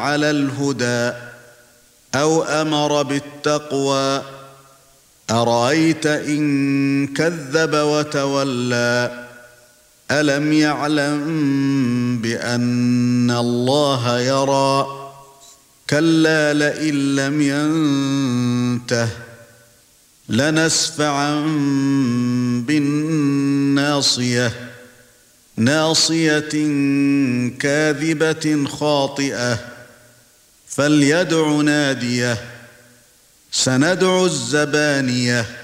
على الهدى أو أمر بالتقوى أرأيت إن كذب وتولى ألم يعلم بأن الله يرى كلا لئن لم ينته لنسفعا بالناصية ناصية كاذبة خاطئة فليدع ناديه سندع الزبانية